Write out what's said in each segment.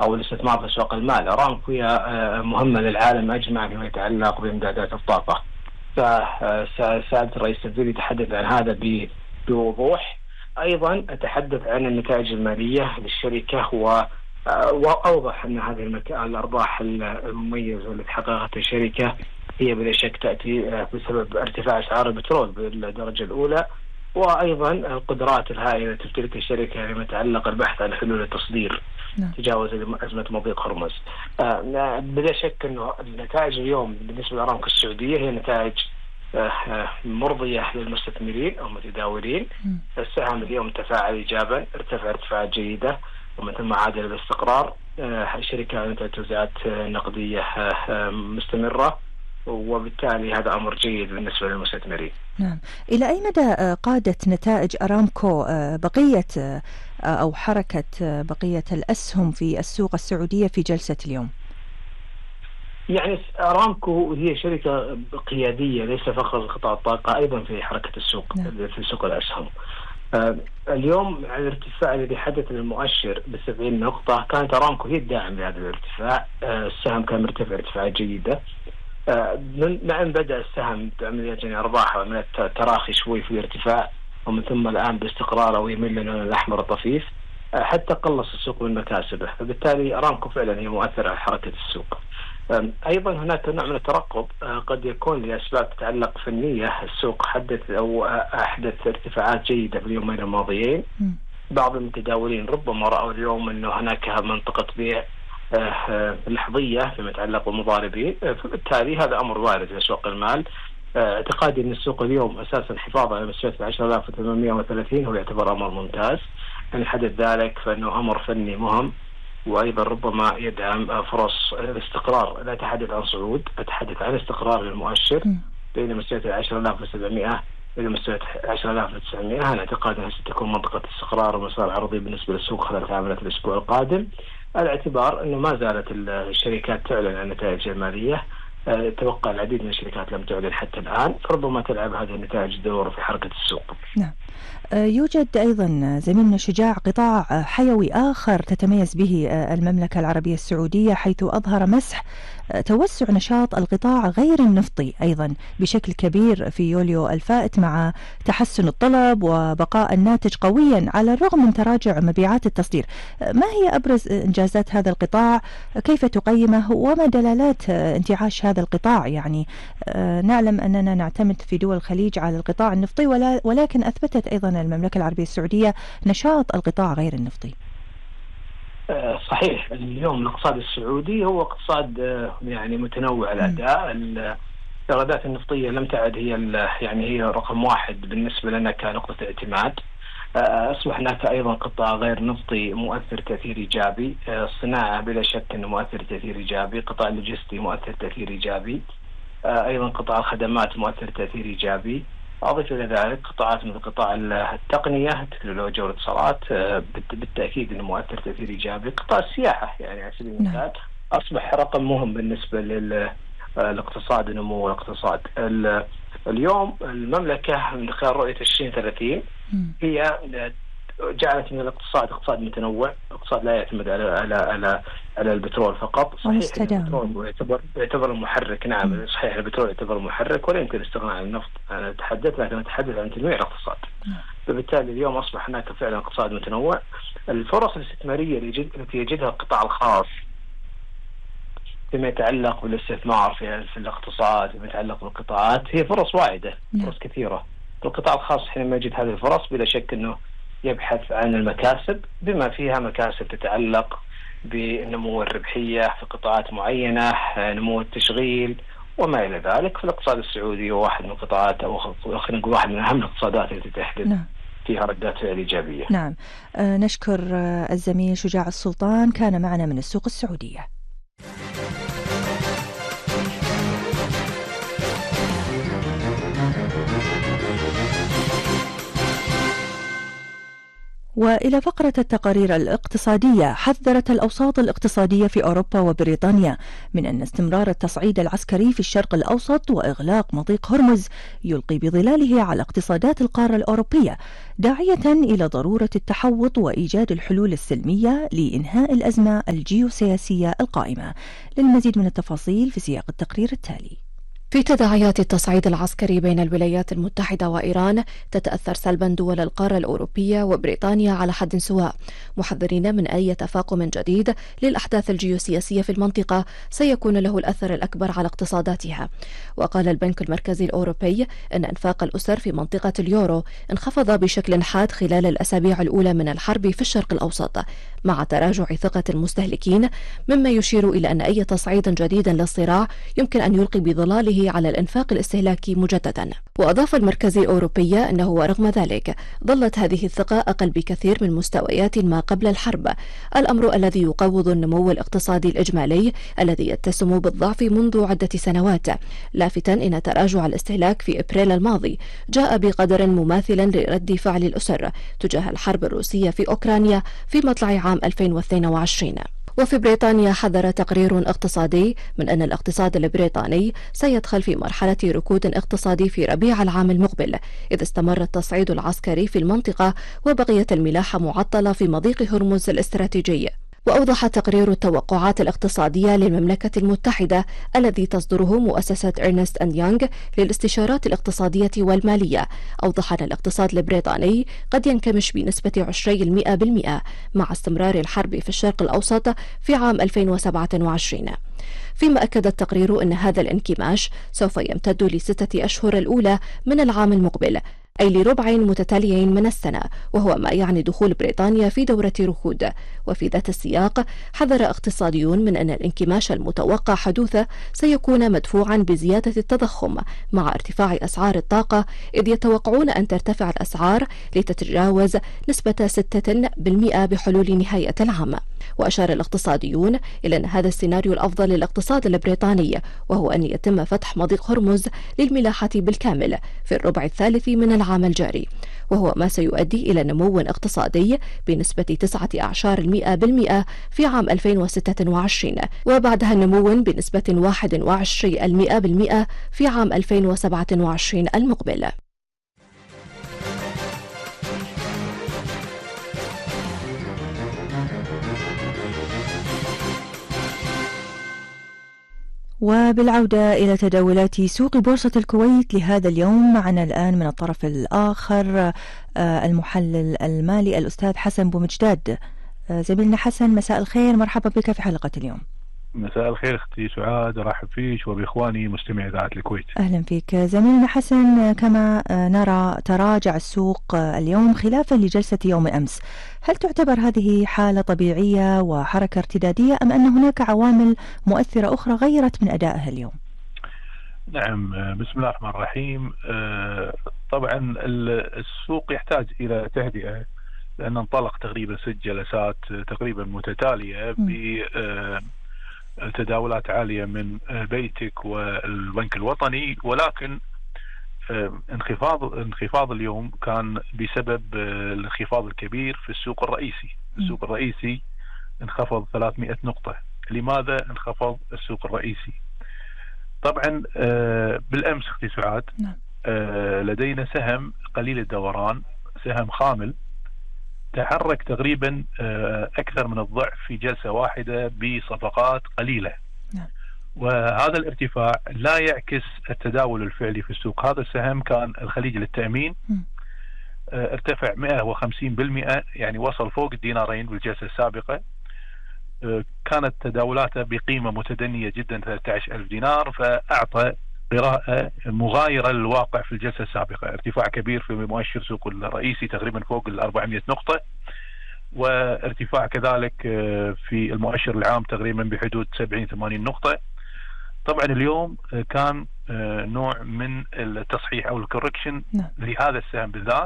أو الاستثمار في أسواق المال. أرامكو هي مهمة للعالم أجمع فيما يتعلق بإمدادات الطاقة. فسعادة الرئيس السفيري تحدث عن هذا بوضوح. أيضا أتحدث عن النتائج المالية للشركة وأوضح أن هذه الأرباح المميزة التي حققتها الشركة هي بلا شك تأتي بسبب ارتفاع أسعار البترول بالدرجة الأولى، وأيضا القدرات الهائلة التي تمتلكها الشركة فيما يتعلق البحث عن حلول التصدير تجاوز أزمة مضيق هرمز. بلا شك أنه النتائج اليوم بالنسبة لأرامكو السعودية هي نتائج مرضية للمستثمرين أو المتداولين. السهم اليوم تفاعل إيجابا، ارتفع ارتفاعات جيدة ومن ثم عاد إلى الاستقرار. الشركة أنتجت توزيعات نقدية مستمرة، وبالتالي هذا أمر جيد بالنسبة للمستثمرين. نعم. إلى أي مدى قادت نتائج أرامكو بقية أو حركة بقية الأسهم في السوق السعودية في جلسة اليوم؟ يعني أرامكو هي شركة قيادية ليس فقط قطاع الطاقة، أيضا في حركة السوق. في سوق الأسهم اليوم على الارتفاع الذي حدث للمؤشر ب70 نقطة كانت أرامكو هي الداعم لهذا الارتفاع. السهم كان مرتفع ارتفاعات جيدة. نعم بدأ السهم بعملية أرباح وعملية تراخي شوي في الارتفاع، ومن ثم الآن باستقرار أو يميل للون الأحمر الطفيف حتى قلص السوق من مكاسبه. فبالتالي أرامكو فعلا هي مؤثرة على حركة السوق. أيضا هناك نوع من الترقب قد يكون لأسباب تتعلق فنية. السوق أحدث ارتفاعات جيدة في اليومين الماضيين. بعض المتداولين ربما رأوا اليوم أنه هناك منطقة بيع لحظية فيما يتعلق بالمضاربين، فبالتالي هذا أمر وارد في أسواق المال. اعتقادي أن السوق اليوم أساسا حفاظا على مستوى 10830 هو يعتبر أمر ممتاز. إن حدث ذلك فإنه أمر فني مهم، وأيضا ربما يدعم فرص الاستقرار. لا أتحدث عن صعود، أتحدث عن استقرار للمؤشر بين مستوى 10700 إلى مستوى 10900. أنا أعتقد أنها ستكون منطقة استقرار ومسار عرضي بالنسبة للسوق خلال تعاملات الأسبوع القادم، على اعتبار أنه ما زالت الشركات تعلن عن نتائج مالية. توقع العديد من الشركات لم تعلن حتى الآن، فربما تلعب هذه النتائج دور في حركة السوق. نعم. يوجد أيضا زميلنا شجاع قطاع حيوي آخر تتميز به المملكة العربية السعودية، حيث أظهر مسح توسع نشاط القطاع غير النفطي أيضا بشكل كبير في يوليو الفائت، مع تحسن الطلب وبقاء الناتج قويا على الرغم من تراجع مبيعات التصدير. ما هي أبرز إنجازات هذا القطاع؟ كيف تقيمه؟ وما دلالات انتعاش هذا القطاع؟ يعني نعلم أننا نعتمد في دول الخليج على القطاع النفطي، ولكن أثبتت أيضا المملكة العربية السعودية نشاط القطاع غير النفطي. صحيح. اليوم الاقتصاد السعودي هو اقتصاد يعني متنوع الأداء. الإيرادات النفطية لم تعد هي رقم واحد بالنسبة لنا كنقطة اعتماد. أصبح هناك أيضا قطاع غير نفطي مؤثر تأثير إيجابي. الصناعة بلا شك أنه مؤثر تأثير إيجابي. قطاع اللوجستي مؤثر تأثير إيجابي. أيضا قطاع الخدمات مؤثر تأثير إيجابي. أضيف إلى ذلك قطاعات مثل قطاع التقنية، التكنولوجيا والاتصالات بالتأكيد أنه مؤثر تأثير إيجابي. قطاع السياحة يعني على سبيل المثال أصبح رقم مهم بالنسبة للاقتصاد، نمو الاقتصاد. اليوم المملكة من خلال رؤية 2030 هي جعلت من الاقتصاد اقتصاد متنوع، اقتصاد لا يعتمد على البترول فقط. صحيح البترول يعتبر محرك. نعم صحيح البترول يعتبر محرك ولا يمكن الاستغناء عن النفط. أنا أتحدث لكن أتحدث عن تنويع الاقتصاد. فبالتالي اليوم أصبح هناك فعلا اقتصاد متنوع. الفرص الاستثمارية التي يجدها القطاع الخاص فيما يتعلق بالاستثمار في الاقتصاد، فيما يتعلق بالقطاعات، هي فرص واعدة، فرص كثيرة. القطاع الخاص حينما يجد هذه الفرص بلا شك أنه يبحث عن المكاسب، بما فيها مكاسب تتعلق بنمو الربحية في قطاعات معينة، نمو التشغيل وما إلى ذلك. فالاقتصاد السعودي هو واحد من القطاعات، أو خلينا نقول واحد من أهم الاقتصادات التي تحدث فيها ردات فعل إيجابية. نعم. نشكر الزميل شجاع السلطان، كان معنا من السوق السعودية. وإلى فقرة التقارير الاقتصادية. حذرت الأوساط الاقتصادية في أوروبا وبريطانيا من أن استمرار التصعيد العسكري في الشرق الأوسط وإغلاق مضيق هرمز يلقي بظلاله على اقتصادات القارة الأوروبية، داعية إلى ضرورة التحوط وإيجاد الحلول السلمية لإنهاء الأزمة الجيوسياسية القائمة. للمزيد من التفاصيل في سياق التقرير التالي. في تداعيات التصعيد العسكري بين الولايات المتحدة وإيران، تتأثر سلبا دول القارة الأوروبية وبريطانيا على حد سواء، محذرين من أي تفاقم جديد للأحداث الجيوسياسية في المنطقة سيكون له الأثر الأكبر على اقتصاداتها. وقال البنك المركزي الأوروبي أن إنفاق الأسر في منطقة اليورو انخفض بشكل حاد خلال الأسابيع الأولى من الحرب في الشرق الأوسط، مع تراجع ثقة المستهلكين، مما يشير إلى أن أي تصعيد جديد للصراع يمكن أن يلقي بظلاله على الإنفاق الاستهلاكي مجددا. وأضاف المركزي الأوروبي أنه ورغم ذلك ظلت هذه الثقة أقل بكثير من مستويات ما قبل الحرب، الأمر الذي يقوض النمو الاقتصادي الإجمالي الذي يتسم بالضعف منذ عدة سنوات، لافتا أن تراجع الاستهلاك في أبريل الماضي جاء بقدر مماثل لرد فعل الأسر تجاه الحرب الروسية في أوكرانيا في مطلع عام 2022. وفي بريطانيا حذر تقرير اقتصادي من أن الاقتصاد البريطاني سيدخل في مرحلة ركود اقتصادي في ربيع العام المقبل، إذ استمر التصعيد العسكري في المنطقة وبقيت الملاحة معطلة في مضيق هرمز الاستراتيجي. وأوضح تقرير التوقعات الاقتصادية للمملكة المتحدة الذي تصدره مؤسسة إرنست أند يونغ للاستشارات الاقتصادية والمالية، أوضح أن الاقتصاد البريطاني قد ينكمش بنسبة 20% مع استمرار الحرب في الشرق الأوسط في عام 2027. فيما أكد التقرير أن هذا الانكماش سوف يمتد ل6 أشهر الأولى من العام المقبل، أي لربع متتالي من السنة، وهو ما يعني دخول بريطانيا في دورة ركود. وفي ذات السياق حذر اقتصاديون من أن الانكماش المتوقع حدوثه سيكون مدفوعا بزيادة التضخم مع ارتفاع أسعار الطاقة، إذ يتوقعون أن ترتفع الأسعار لتتجاوز نسبة 6% بحلول نهاية العام. وأشار الاقتصاديون إلى أن هذا السيناريو الأفضل للاقتصاد البريطاني، وهو أن يتم فتح مضيق هرمز للملاحة بالكامل في الربع الثالث من العام الجاري، وهو ما سيؤدي إلى نمو اقتصادي بنسبة 19% في عام 2026، وبعدها نمو بنسبة 21% في عام 2027 المقبل. وبالعودة إلى تداولات سوق بورصة الكويت لهذا اليوم، معنا الآن من الطرف الآخر المحلل المالي الأستاذ حسن بومجداد. زميلنا حسن، مساء الخير، مرحبا بك في حلقة اليوم. مساء الخير اختي سعاد، ارحب فيك وباخواني مستمعي اذاعه الكويت. اهلا فيك زميلنا حسن. كما نرى تراجع السوق اليوم خلافا لجلسة يوم امس، هل تعتبر هذه حالة طبيعية وحركة ارتدادية ام ان هناك عوامل مؤثرة اخرى غيرت من ادائها اليوم؟ نعم، بسم الله الرحمن الرحيم. طبعا السوق يحتاج الى تهدئة، لان انطلق تقريبا 6 جلسات تقريبا متتالية تداولات عالية من بيتك والبنك الوطني، ولكن انخفاض اليوم كان بسبب الانخفاض الكبير في السوق الرئيسي. السوق الرئيسي انخفض 300 نقطة. لماذا انخفض السوق الرئيسي؟ طبعا بالأمس اختي سعاد لدينا سهم قليل الدوران، سهم خامل، تحرك تقريبا أكثر من الضعف في جلسة واحدة بصفقات قليلة. وهذا الارتفاع لا يعكس التداول الفعلي في السوق. هذا السهم كان الخليج للتأمين، ارتفع 150%، يعني وصل فوق الدينارين بالجلسة السابقة. كانت تداولاته بقيمة متدنية جدا 13,000 دينار، فأعطى قراءة مغايرة للواقع في الجلسة السابقة. ارتفاع كبير في مؤشر سوق الرئيسي تقريبا فوق 400 نقطة، وارتفاع كذلك في المؤشر العام تقريبا بحدود 70-80 نقطة. طبعا اليوم كان نوع من التصحيح أو الكوركشن لهذا السهم بالذات.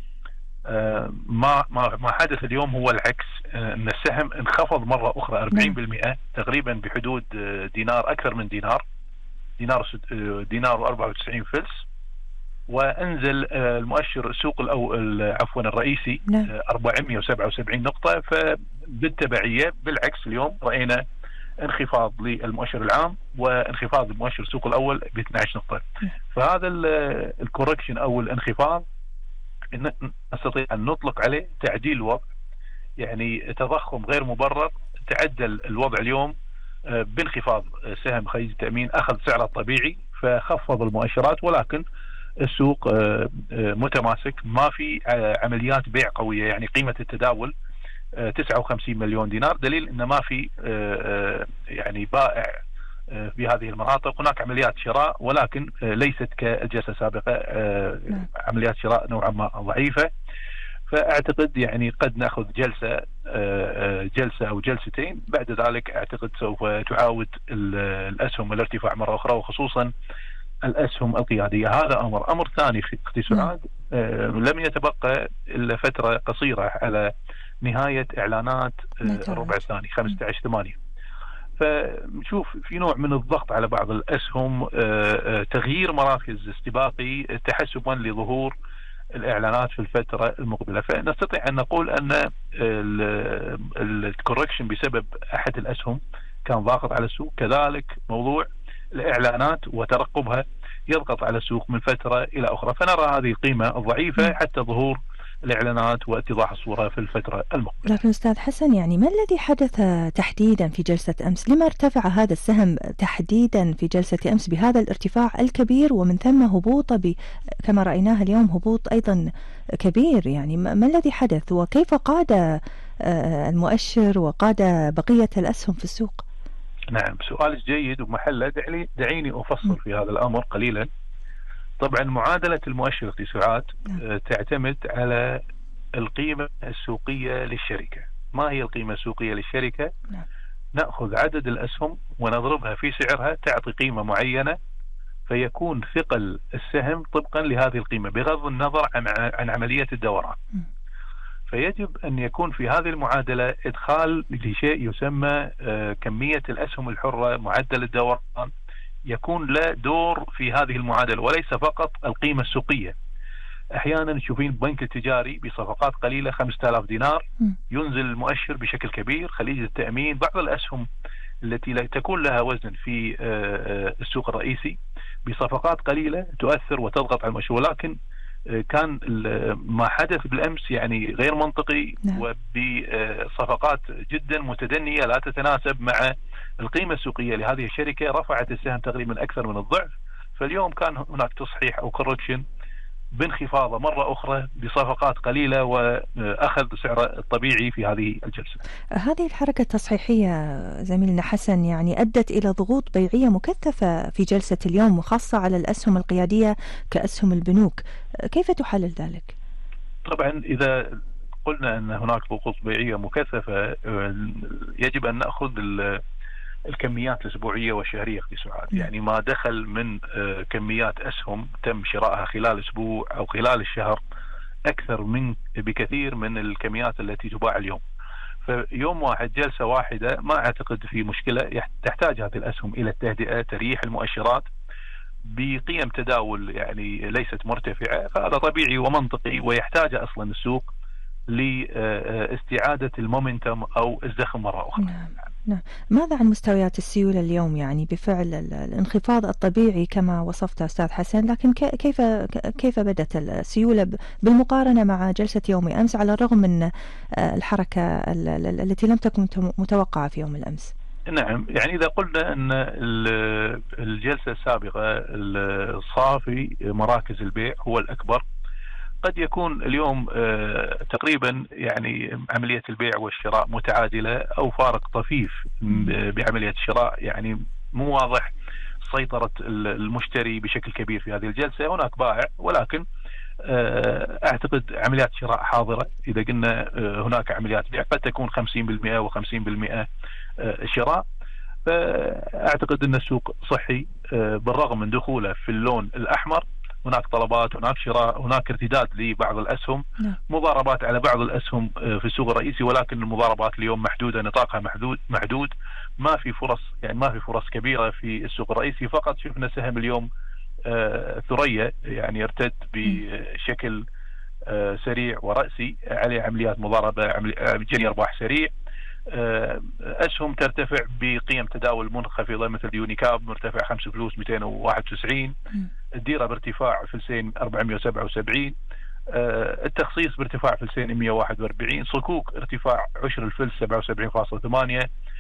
ما حدث اليوم هو العكس، ان السهم انخفض مرة أخرى 40% تقريبا بحدود دينار، أكثر من دينار و94 فلس. وأنزل المؤشر السوق الرئيسي 477 نقطة. فبالتبعية بالعكس اليوم رأينا انخفاض للمؤشر العام وانخفاض المؤشر السوق الأول ب 12 نقطة. فهذا الكوركشن أو الانخفاض نستطيع أن نطلق عليه تعديل الوضع، يعني تضخم غير مبرر. تعدل الوضع اليوم بانخفاض سهم خليج التأمين، أخذ سعره الطبيعي فخفض المؤشرات، ولكن السوق متماسك، ما في عمليات بيع قوية. يعني قيمة التداول 59 مليون دينار، دليل أن ما في يعني بائع في هذه المناطق. هناك عمليات شراء ولكن ليست كالجلسة السابقة، عمليات شراء نوعا ما ضعيفة. فأعتقد يعني قد نأخذ جلسة أو جلستين، بعد ذلك أعتقد سوف تعاود الأسهم الارتفاع مرة أخرى، وخصوصا الأسهم القيادية. هذا أمر ثاني في اختي سعاد، لم يتبقى إلا فترة قصيرة على نهاية إعلانات الربع الثاني 15/8. فنشوف في نوع من الضغط على بعض الأسهم، تغيير مراكز استباقي تحسبا لظهور الإعلانات في الفترة المقبلة. فنستطيع أن نقول أن الكوركشن بسبب أحد الأسهم كان ضاغط على السوق، كذلك موضوع الإعلانات وترقبها يضغط على السوق من فترة إلى أخرى. فنرى هذه القيمة الضعيفة حتى ظهور الإعلانات واتضاح الصورة في الفترة المقبلة. لكن أستاذ حسن، يعني ما الذي حدث تحديدا في جلسة أمس؟ لما ارتفع هذا السهم تحديدا في جلسة أمس بهذا الارتفاع الكبير، ومن ثم هبوط كما رأيناها اليوم هبوط أيضا كبير؟ يعني ما الذي حدث، وكيف قاد المؤشر وقاد بقية الأسهم في السوق؟ نعم، سؤال جيد ومحله. دعيني أفصل في هذا الأمر قليلا. طبعا معادلة المؤشر اختي سعاد تعتمد على القيمة السوقية للشركة. ما هي القيمة السوقية للشركة؟ نأخذ عدد الأسهم ونضربها في سعرها تعطي قيمة معينة، فيكون ثقل السهم طبقا لهذه القيمة بغض النظر عن عملية الدوران. فيجب أن يكون في هذه المعادلة إدخال لشيء يسمى كمية الأسهم الحرة، معدل الدوران، يكون له دور في هذه المعادلة وليس فقط القيمة السوقية. أحيانا تشوفين البنك التجاري بصفقات قليلة 5000 دينار ينزل المؤشر بشكل كبير. خليج التأمين، بعض الأسهم التي لا تكون لها وزن في السوق الرئيسي بصفقات قليلة تؤثر وتضغط على المؤشر. ولكن كان ما حدث بالأمس يعني غير منطقي، وبصفقات جدا متدنية لا تتناسب مع القيمة السوقية لهذه الشركة، رفعت السهم تقريبا أكثر من الضعف. فاليوم كان هناك تصحيح أو كوركشن بانخفاضه مرة أخرى بصفقات قليلة، وأخذ سعره الطبيعي في هذه الجلسة. هذه الحركة التصحيحية زميلنا حسن يعني أدت إلى ضغوط بيعية مكثفة في جلسة اليوم، وخاصة على الأسهم القيادية كأسهم البنوك. كيف تحلل ذلك؟ طبعا إذا قلنا أن هناك ضغوط بيعية مكثفة، يجب أن نأخذ الكميات الأسبوعية والشهرية اختي سعاد. يعني ما دخل من كميات أسهم تم شرائها خلال أسبوع أو خلال الشهر أكثر بكثير من الكميات التي تباع اليوم. فيوم واحد، جلسة واحدة، ما أعتقد في مشكلة. تحتاج هذه الأسهم إلى التهدئة، تريح المؤشرات بقيم تداول يعني ليست مرتفعة. فهذا طبيعي ومنطقي، ويحتاج أصلا السوق لاستعادة المومنتم أو الزخم مرة أخرى. نعم. ماذا عن مستويات السيولة اليوم؟ يعني بفعل الانخفاض الطبيعي كما وصفت أستاذ حسن، لكن كيف بدت السيولة بالمقارنة مع جلسة يوم أمس، على الرغم من الحركة التي لم تكن متوقعة في يوم الأمس؟ نعم، يعني إذا قلنا أن الجلسة السابقة الصافي مراكز البيع هو الأكبر، قد يكون اليوم تقريبا يعني عملية البيع والشراء متعادلة أو فارق طفيف بعملية الشراء. يعني مو واضح سيطرة المشتري بشكل كبير في هذه الجلسة. هناك بائع، ولكن أعتقد عمليات شراء حاضرة. إذا قلنا هناك عمليات بيع قد تكون 50% و50% شراء. فأعتقد أن السوق صحي بالرغم من دخوله في اللون الأحمر. هناك طلبات، هناك شراء، هناك ارتداد لبعض الأسهم، مضاربات على بعض الأسهم في السوق الرئيسي، ولكن المضاربات اليوم محدودة، نطاقها محدود. ما في فرص كبيرة في السوق الرئيسي. فقط شفنا سهم اليوم ثريا يعني ارتد بشكل سريع ورأسي، عليه عمليات مضاربة، جني أرباح سريع. أسهم ترتفع بقيم تداول منخفضة مثل يونيكاب مرتفع 5 فلوس 291، الديرة بارتفاع فلسين 477، التخصيص بارتفاع فلسين 141، صكوك ارتفاع عشر الفلس 77.8،